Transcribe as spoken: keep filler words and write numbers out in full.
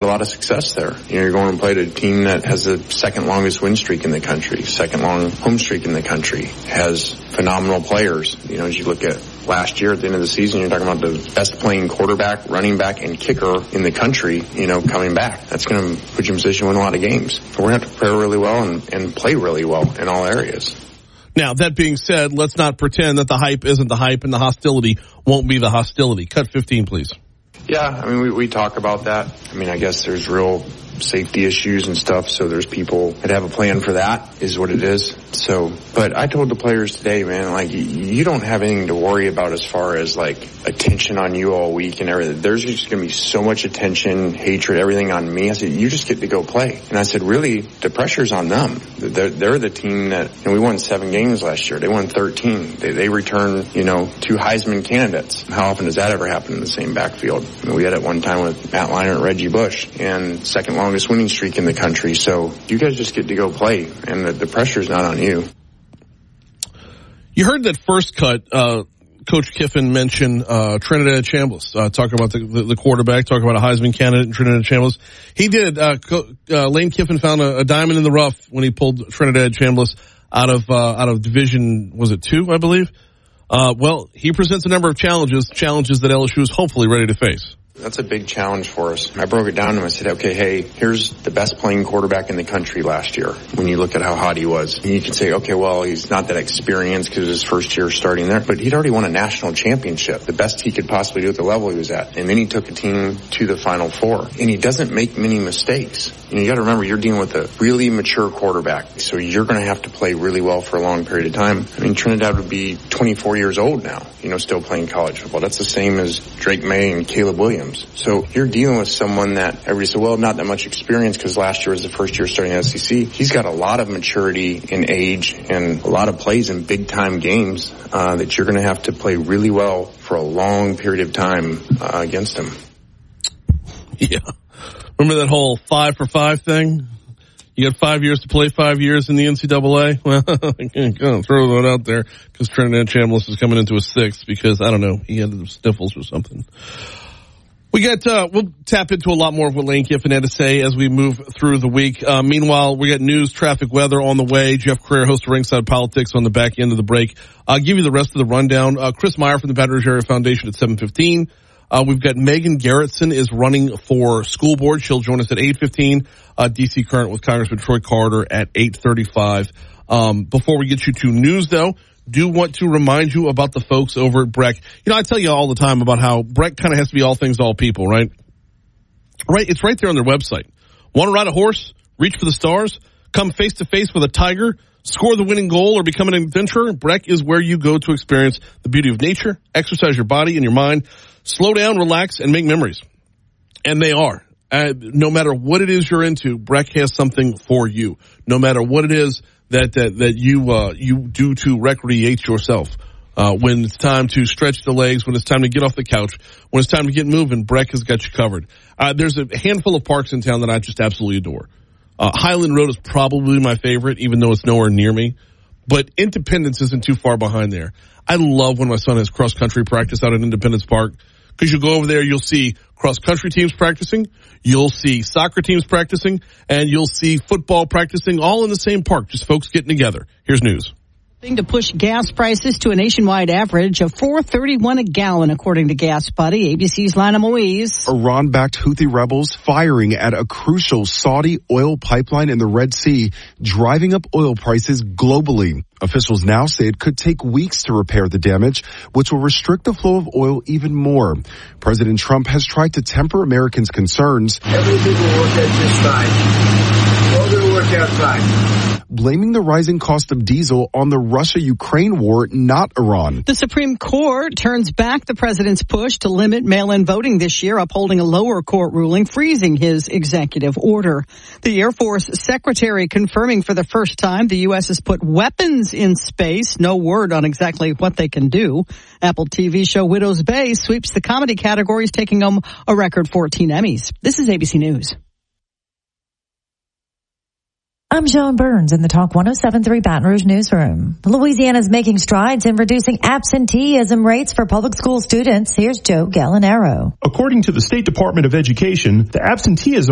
a lot of success there. You know, you're going to play a team that has the second longest win streak in the country, second long home streak in the country, has phenomenal players. You know, as you look at last year at the end of the season, you're talking about the best playing quarterback, running back, and kicker in the country, you know, coming back. That's going to put you in position to win a lot of games. So we're going to have to prepare really well and, and play really well in all areas. Now, that being said, let's not pretend that the hype isn't the hype and the hostility won't be the hostility. Cut fifteen, please. Yeah, I mean, we, we talk about that. I mean, I guess there's real safety issues and stuff, so there's people that have a plan for that, is what it is. So, but I told the players today, man, like, you, you don't have anything to worry about as far as, like, attention on you all week and everything. There's just going to be so much attention, hatred, everything on me. I said, you just get to go play. And I said, really, the pressure's on them. They're, they're the team that, you know, we won seven games last year. They won thirteen. They, they returned, you know, two Heisman candidates. How often does that ever happen in the same backfield? I mean, we had it one time with Matt Leinart and Reggie Bush, and second longest winning streak in the country. So you guys just get to go play, and the, the pressure's not on you. You heard that first cut, uh, Coach Kiffin mention uh, Trinidad Chambliss, uh, talking about the, the, the quarterback, talking about a Heisman candidate in Trinidad Chambliss. He did. Uh, uh, Lane Kiffin found a, a diamond in the rough when he pulled Trinidad Chambliss out of uh, out of Division, was it two, I believe? Uh, well, he presents a number of challenges, challenges that L S U is hopefully ready to face. That's a big challenge for us. I broke it down to him. I said, okay, hey, here's the best playing quarterback in the country last year when you look at how hot he was. And you can say, okay, well, he's not that experienced because his first year starting there, but he'd already won a national championship, the best he could possibly do at the level he was at. And then he took a team to the Final Four. And he doesn't make many mistakes. And you got to remember, you're dealing with a really mature quarterback, so you're going to have to play really well for a long period of time. I mean, Trinidad would be twenty-four years old now, you know, still playing college football. That's the same as Drake May and Caleb Williams. So you're dealing with someone that everybody said, well, not that much experience because last year was the first year starting at S E C. He's got a lot of maturity in age and a lot of plays in big-time games uh, that you're going to have to play really well for a long period of time uh, against him. Yeah. Remember that whole five for five thing? You got five years to play five years in the N C double A? Well, I can't throw that out there because Trinidad Chambliss is coming into a sixth because, I don't know, he had the sniffles or something. We got, uh, we'll tap into a lot more of what Lane Kiffin had to say as we move through the week. Uh, meanwhile, we got news, traffic, weather on the way. Jeff Creer, host of Ringside Politics, on the back end of the break. I'll give you the rest of the rundown. Uh, Chris Meyer from the Baton Rouge Area Foundation at seven fifteen. Uh, we've got Megan Garrettson is running for school board. She'll join us at eight fifteen. Uh, D C Current with Congressman Troy Carter at eight thirty-five. Um, before we get you to news, though, do want to remind you about the folks over at Breck. You know, I tell you all the time about how Breck kind of has to be all things to all people, right? Right, it's right there on their website. Want to ride a horse? Reach for the stars? Come face to face with a tiger? Score the winning goal or become an adventurer? Breck is where you go to experience the beauty of nature, exercise your body and your mind, slow down, relax, and make memories. And they are. Uh, no matter what it is you're into, Breck has something for you. No matter what it is that that, that you uh, you do to recreate yourself. Uh, when it's time to stretch the legs, when it's time to get off the couch, when it's time to get moving, Breck has got you covered. Uh, there's a handful of parks in town that I just absolutely adore. Uh, Highland Road is probably my favorite, even though it's nowhere near me. But Independence isn't too far behind there. I love when my son has cross-country practice out at Independence Park, because you go over there, you'll see cross-country teams practicing, you'll see soccer teams practicing, and you'll see football practicing, all in the same park, just folks getting together. Here's news. To push gas prices to a nationwide average of four thirty-one a gallon, according to Gas Buddy. A B C's Lana Moise. Iran-backed Houthi rebels firing at a crucial Saudi oil pipeline in the Red Sea, driving up oil prices globally. Officials now say it could take weeks to repair the damage, which will restrict the flow of oil even more. President Trump has tried to temper Americans' concerns. Everything will work at this time. All going to work out fine. Blaming the rising cost of diesel on the Russia-Ukraine war, not Iran. The Supreme Court turns back the president's push to limit mail-in voting this year, upholding a lower court ruling freezing his executive order. The Air Force Secretary confirming for the first time the U S has put weapons in space. No word on exactly what they can do. Apple T V show Widow's Bay sweeps the comedy categories, taking home a record fourteen Emmys. This is A B C News. I'm Joan Burns in the Talk one oh seven point three Baton Rouge newsroom. Louisiana is making strides in reducing absenteeism rates for public school students. Here's Joe Gallinaro. According to the State Department of Education, the absenteeism